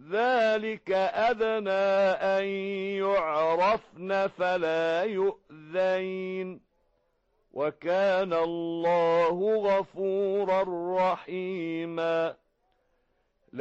ذلك أدنى أن يعرفن فلا يؤذين وكان الله غفورا رحيما